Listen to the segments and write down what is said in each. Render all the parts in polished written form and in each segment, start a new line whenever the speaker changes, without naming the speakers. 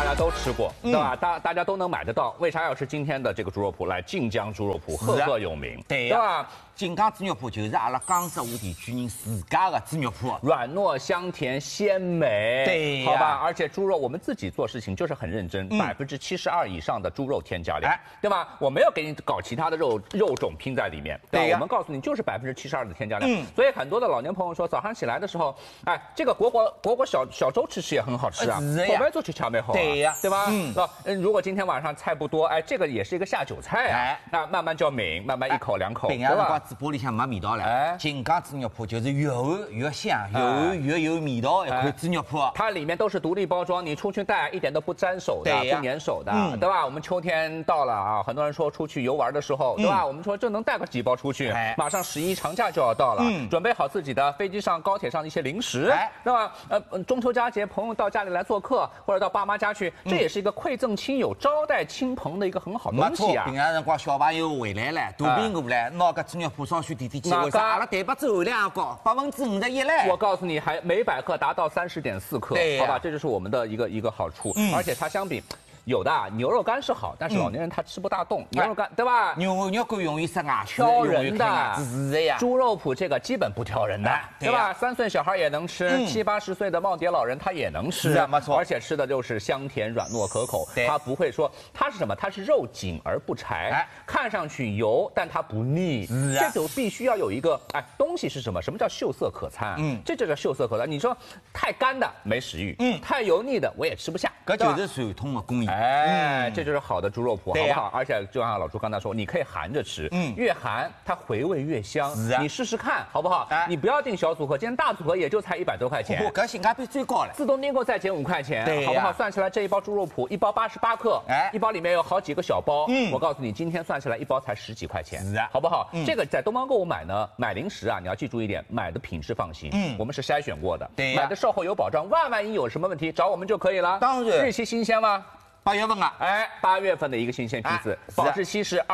家都吃过，对吧？大家都能买得到，为啥要吃今天的这个猪肉脯？来，晋江猪肉脯赫赫有名，
对
吧？
晋江猪肉脯就是阿拉江浙沪地区人自家的猪肉脯，
软糯香甜鲜美，
对，
好吧。而且猪肉我们自己做事情就是很认真，72%以上的猪肉添加量，对吧？我没有给你搞其他的肉种拼在里面，对吧？我们告诉你就是72%的添加量，所以很多的老年朋友说，早上起来的时候，哎，这个果果小粥吃也很好吃啊，口味做去调没好，
对呀，
对吧？如果今天晚上菜不多，哎，这个也是一个下酒菜啊，那慢慢叫抿，慢慢一口两口，对吧？
嘴巴里向没味道了。晋江猪肉脯就是越厚越香，越厚越有味道一款猪肉脯。
它里面都是独立包装，你出去带一点都不粘手的，不粘手的，对吧？我们秋天到了啊，很多人说出去游玩的时候，对吧？我们说就能带个几包出去，马上11长假就要到了，准备好自己的飞机上、高铁上的一些零食，对吧？中秋佳节，朋友到家里来做客，或者到爸妈家去，这也是一个馈赠亲友、招待亲朋的一个很好的东西啊。
平常辰光小朋友回来了，大病过来，拿个猪肉脯稍许点点气，为啥？阿拉蛋白质含量高，51%嘞。
我告诉你，还每100克达到30.4克，好吧，这就是我们的一个好处。而且它相比。有的牛肉干是好，但是老年人他吃不大动牛肉干，对吧？
牛肉干容易塞牙，
挑人的，
是的呀。
猪肉脯这个基本不挑人的，对吧？3岁小孩也能吃，70、80岁的耄耋老人他也能吃，
是没错。
而且吃的就是香甜软糯可口，它不会说它是什么？它是肉紧而不柴，看上去油，但它不腻。这就必须要有一个东西是什么？什么叫秀色可餐？这就叫秀色可餐。你说太干的没食欲，太油腻的我也吃不下，
这就是传统的工艺。
这就是好的猪肉脯，好不好？而且就像老朱刚才说，你可以含着吃，越含它回味越香。你试试看，好不好？你不要订小组合，今天大组合也就才100多块钱，
这性价比最高了。
自动订购再减5块钱，好不好？算起来这一包猪肉脯，一包88克，一包里面有好几个小包。我告诉你，今天算起来一包才10几块钱，好不好？这个在东方购物买呢，买零食啊，你要记住一点，买的品质放心，我们是筛选过的，买的售后有保障，万一有什么问题找我们就可以了。
当然，
日期新鲜吗
？8月份啊
，8月份的一个新鲜批次，保质期是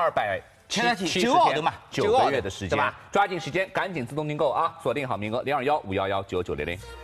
270天，9
号的嘛
，9个月的时间，抓紧时间，赶紧自动订购啊！锁定好名额，021-511-9900。